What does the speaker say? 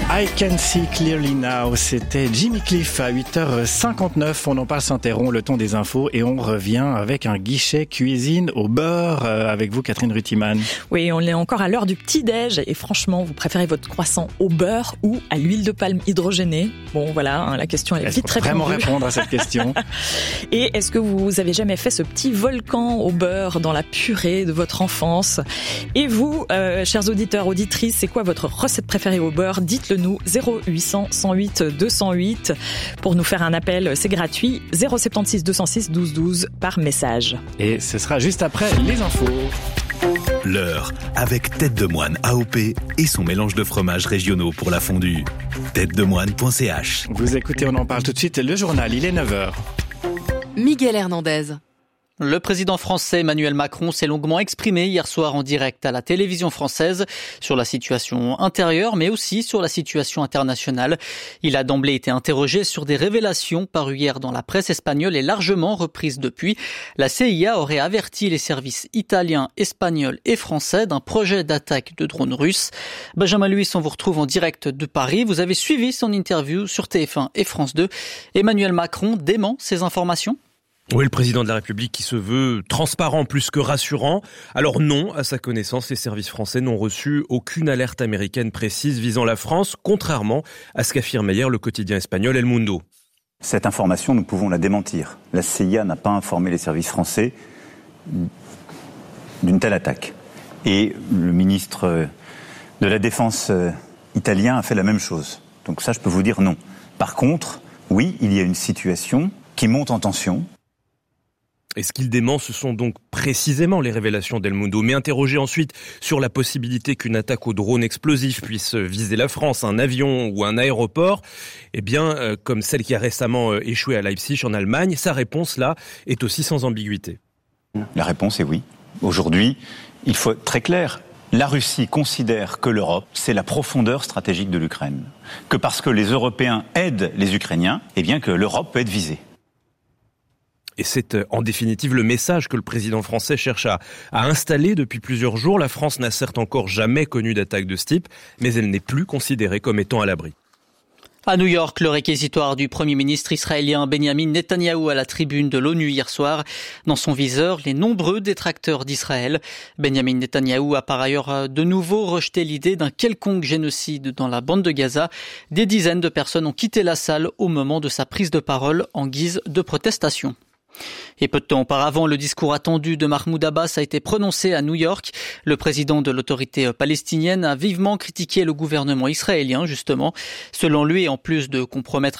I Can See Clearly Now, c'était Jimmy Cliff à 8h59. On en parle s'interrompt, le temps des infos, et on revient avec un guichet cuisine au beurre avec vous, Catherine Rutiman. Oui, on est encore à l'heure du petit-déj et franchement, vous préférez votre croissant au beurre ou à l'huile de palme hydrogénée? Bon, voilà, la question est vite répondue. Vraiment répondre à cette question. Et est-ce que vous avez jamais fait ce petit volcan au beurre dans la purée de votre enfance? Et vous, chers auditeurs, auditrices, c'est quoi votre recette préférée au beurre? Dites-le nous, 0800 108 208. Pour nous faire un appel, c'est gratuit, 076 206 12 12 par message. Et ce sera juste après les infos. L'heure avec Tête de Moine AOP et son mélange de fromages régionaux pour la fondue. têtedemoine.ch. Vous écoutez, on en parle tout de suite, le journal, il est 9h. Miguel Hernandez. Le président français Emmanuel Macron s'est longuement exprimé hier soir en direct à la télévision française sur la situation intérieure, mais aussi sur la situation internationale. Il a d'emblée été interrogé sur des révélations parues hier dans la presse espagnole et largement reprises depuis. La CIA aurait averti les services italiens, espagnols et français d'un projet d'attaque de drones russes. Benjamin Luis, on vous retrouve en direct de Paris. Vous avez suivi son interview sur TF1 et France 2. Emmanuel Macron dément ces informations ? Oui, le président de la République qui se veut transparent plus que rassurant. Alors non, à sa connaissance, les services français n'ont reçu aucune alerte américaine précise visant la France, contrairement à ce qu'affirmait hier le quotidien espagnol El Mundo. Cette information, nous pouvons la démentir. La CIA n'a pas informé les services français d'une telle attaque. Et le ministre de la Défense italien a fait la même chose. Donc ça, je peux vous dire non. Par contre, oui, il y a une situation qui monte en tension. Et ce qu'il dément, ce sont donc précisément les révélations d'El Mundo. Mais interrogé ensuite sur la possibilité qu'une attaque au drone explosif puisse viser la France, un avion ou un aéroport, eh bien, comme celle qui a récemment échoué à Leipzig en Allemagne, sa réponse là est aussi sans ambiguïté. La réponse est oui. Aujourd'hui, il faut être très clair. La Russie considère que l'Europe, c'est la profondeur stratégique de l'Ukraine. Que parce que les Européens aident les Ukrainiens, eh bien que l'Europe peut être visée. Et c'est en définitive le message que le président français cherche à installer depuis plusieurs jours. La France n'a certes encore jamais connu d'attaque de ce type, mais elle n'est plus considérée comme étant à l'abri. À New York, le réquisitoire du Premier ministre israélien Benjamin Netanyahou à la tribune de l'ONU hier soir. Dans son viseur, les nombreux détracteurs d'Israël. Benjamin Netanyahou a par ailleurs de nouveau rejeté l'idée d'un quelconque génocide dans la bande de Gaza. Des dizaines de personnes ont quitté la salle au moment de sa prise de parole en guise de protestation. Et peu de temps auparavant, le discours attendu de Mahmoud Abbas a été prononcé à New York. Le président de l'autorité palestinienne a vivement critiqué le gouvernement israélien, justement. Selon lui, en plus de compromettre